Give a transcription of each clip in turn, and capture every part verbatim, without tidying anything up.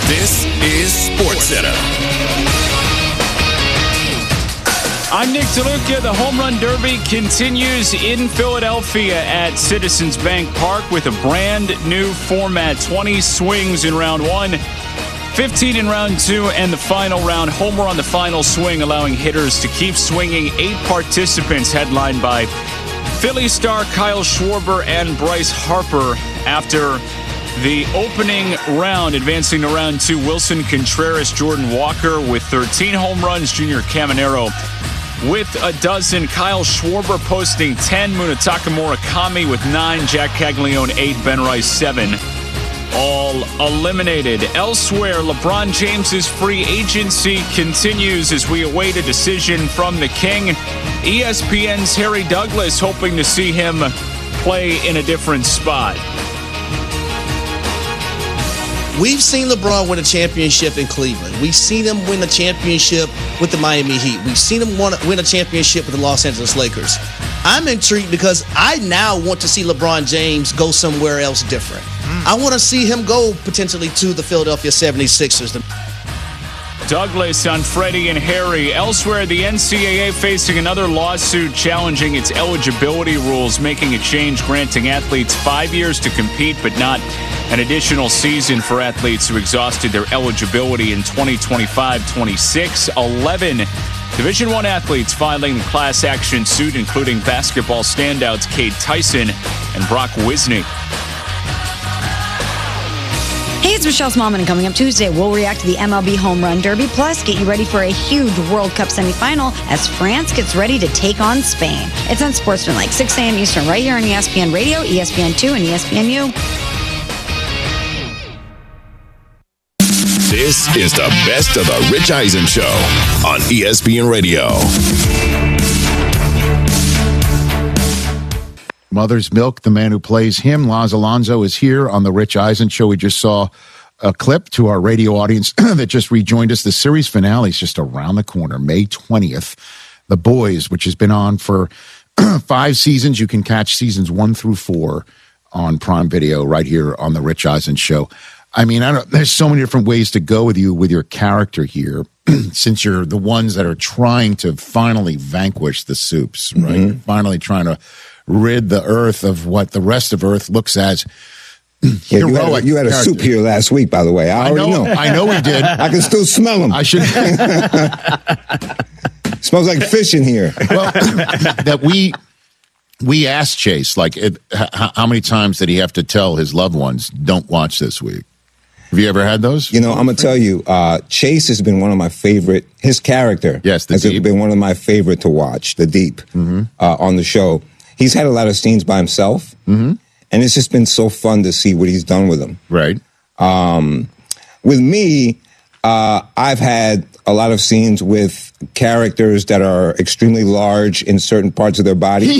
This is SportsCenter. I'm Nick DeLuca. The Home Run Derby continues in Philadelphia at Citizens Bank Park with a brand new format. twenty swings in round one, fifteen in round two, and the final round. Homer on the final swing, allowing hitters to keep swinging. Eight participants headlined by Philly star Kyle Schwarber and Bryce Harper. After the opening round, advancing to round two, Wilson Contreras, Jordan Walker with thirteen home runs, Junior Caminero with a dozen, Kyle Schwarber posting ten, Munetaka Murakami with nine, Jack Caglione eight, Ben Rice seven. All eliminated. Elsewhere, LeBron James's free agency continues as we await a decision from the King. E S P N's Harry Douglas hoping to see him play in a different spot. We've seen LeBron win a championship in Cleveland. We've seen him win a championship with the Miami Heat. We've seen him win a championship with the Los Angeles Lakers. I'm intrigued because I now want to see LeBron James go somewhere else different. Mm. I want to see him go potentially to the Philadelphia seventy-sixers. Douglas on Freddie and Harry. Elsewhere, the N C double A facing another lawsuit challenging its eligibility rules, making a change granting athletes five years to compete, but not an additional season for athletes who exhausted their eligibility in twenty twenty-five twenty-six. eleven Division I athletes filing the class action suit, including basketball standouts Cade Tyson and Brock Wisney. Hey, it's Michelle Smallman, and coming up Tuesday, we'll react to the M L B Home Run Derby, plus get you ready for a huge World Cup semifinal as France gets ready to take on Spain. It's on Sportsman like six a.m. Eastern right here on E S P N Radio, E S P N two, and E S P N U. This is the best of the Rich Eisen Show on E S P N Radio. Mother's Milk, the man who plays him, Laz Alonso, is here on the Rich Eisen Show. We just saw a clip to our radio audience that just rejoined us. The series finale is just around the corner, May twentieth. The Boys, which has been on for five seasons. You can catch seasons one through four on Prime Video right here on the Rich Eisen Show. I mean, I don't, there's so many different ways to go with you with your character here, since you're the ones that are trying to finally vanquish the Supes, right? Mm-hmm. You're finally trying to rid the Earth of what the rest of Earth looks as yeah, you had, a, you had a soup here last week, by the way. I, I already know, know. I know we did. I can still smell them. I should. Smells like fish in here. Well, that we we asked Chase, like, it, how, how many times did he have to tell his loved ones, don't watch this week? Have you ever had those? You know, I'm going to tell you, uh, Chase has been one of my favorite, his character yes, the has Deep. been one of my favorite to watch, the Deep, mm-hmm. uh, on the show. He's had a lot of scenes by himself, mm-hmm. and it's just been so fun to see what he's done with them. Right. Um, with me, uh, I've had a lot of scenes with characters that are extremely large in certain parts of their body.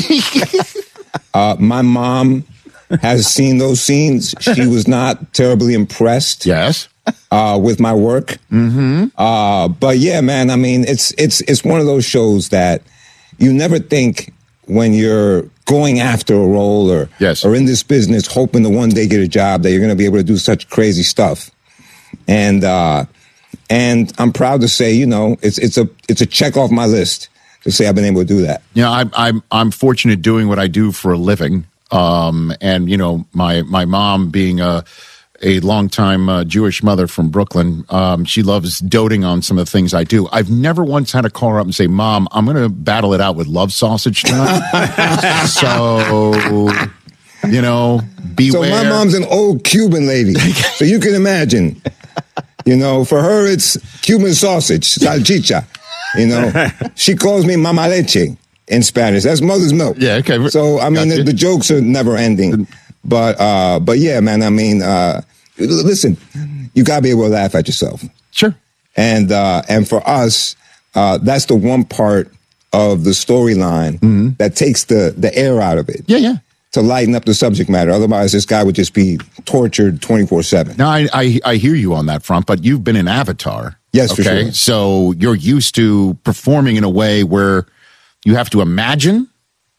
uh, my mom has seen those scenes. She was not terribly impressed. Yes. Uh, with my work. Mm-hmm. Uh, but yeah, man, I mean, it's it's it's one of those shows that you never think when you're going after a role or yes. or in this business, hoping to one day get a job, that you're going to be able to do such crazy stuff. And uh, and I'm proud to say, you know, it's it's a it's a check off my list to say I've been able to do that. You know, I'm I'm I'm fortunate doing what I do for a living. Um, and, you know, my, my mom being a, a longtime uh, Jewish mother from Brooklyn, um, she loves doting on some of the things I do. I've never once had to call her up and say, Mom, I'm going to battle it out with love sausage tonight. So, you know, beware. So my mom's an old Cuban lady. So you can imagine, you know, for her, it's Cuban sausage, salchicha. You know, she calls me mama leche. In Spanish, that's mother's milk. Yeah, okay. So I mean, the, the jokes are never ending, but uh, but yeah, man. I mean, uh, listen, you gotta be able to laugh at yourself. Sure. And uh, and for us, uh, that's the one part of the storyline mm-hmm. that takes the the air out of it. Yeah, yeah. To lighten up the subject matter. Otherwise, this guy would just be tortured twenty-four seven. No, I, I I hear you on that front, but you've been in Avatar. Yes, okay? for sure. So you're used to performing in a way where you have to imagine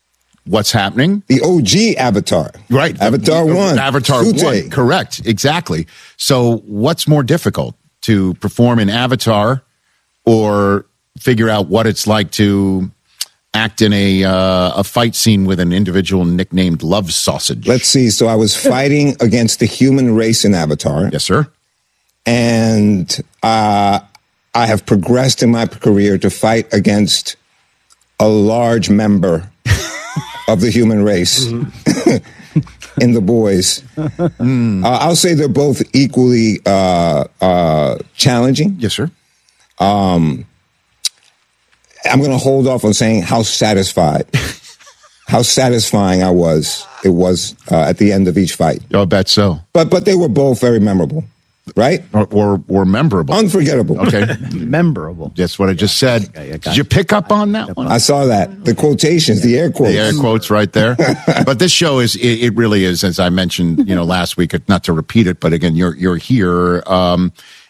what's happening. The O G Avatar. Right. Avatar the, one. Avatar Sute. one. Correct. Exactly. So what's more difficult, to perform in Avatar or figure out what it's like to act in a uh, a fight scene with an individual nicknamed Love Sausage? Let's see. So I was fighting against the human race in Avatar. Yes, sir. And uh, I have progressed in my career to fight against a large member of the human race in the boys. Mm. Uh, I'll say they're both equally uh, uh, challenging. Yes, sir. Um, I'm going to hold off on saying how satisfied, how satisfying I was. It was uh, at the end of each fight. I bet so. But but they were both very memorable, right? Or or, or memorable. Unforgettable. Okay. Memorable. That's what I just said. Okay, I got Did you pick up on that one? I saw that. The quotations, the air quotes. The air quotes right there. But this show is, it, it really is, as I mentioned, you know, last week, not to repeat it, but again, you're, you're here. Um,